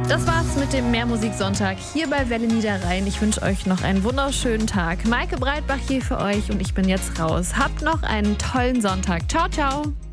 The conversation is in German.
Das war's mit dem Mehrmusiksonntag hier bei Welle Niederrhein. Ich wünsche euch noch einen wunderschönen Tag. Maike Breitbach hier für euch und ich bin jetzt raus. Habt noch einen tollen Sonntag. Ciao, ciao.